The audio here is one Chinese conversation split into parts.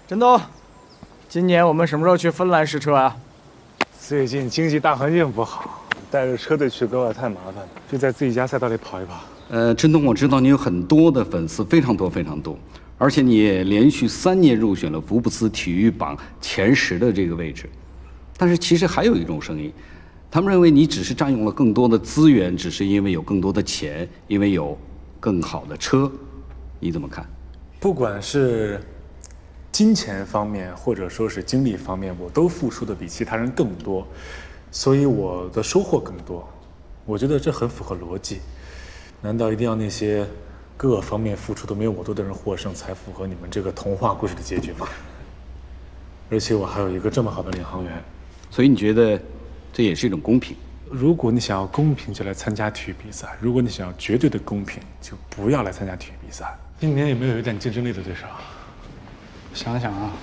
振东，今年我们什么时候去芬兰试车啊？ 最近经济大环境不好，带着车队去国外太麻烦了，就在自己家赛道里跑一跑。 振东，我知道你有很多的粉丝，非常多非常多，而且你也连续3年入选了福布斯体育榜前10的这个位置。但是其实还有一种声音，他们认为你只是占用了更多的资源，只是因为有更多的钱，因为有更好的车。你怎么看？ 不管是金钱方面，或者说是精力方面，我都付出的比其他人更多，所以我的收获更多。我觉得这很符合逻辑。难道一定要那些各方面付出都没有我多的人获胜，才符合你们这个童话故事的结局吗？而且我还有一个这么好的领航员， 所以你觉得这也是一种公平？ 如果你想要公平，就来参加体育比赛；如果你想要绝对的公平，就不要来参加体育比赛。今年有没有一点竞争力的对手？ 想想啊，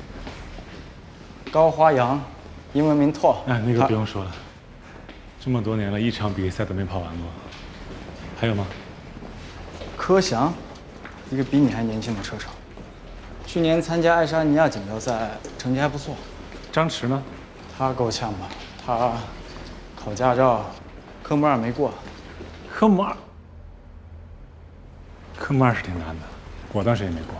高花阳，英文名拓。 哎，那个不用说了，这么多年了，一场比赛都没跑完过。还有吗？ 柯翔，一个比你还年轻的车手，去年参加爱沙尼亚锦标赛，成绩还不错。 张弛呢？ 他够呛吧？他考驾照，科目2没过。 科目2是挺难的，我当时也没过。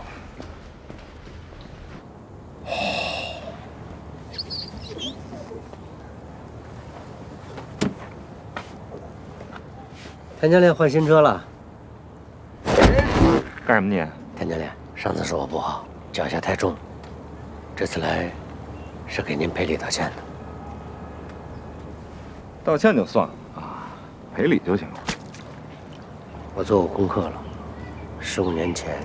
田教练换新车了， 干什么你？ 田教练，上次是我不好，脚下太重，这次来是给您赔礼道歉的。 道歉就算了啊，赔礼就行了。 我做过功课了，15年前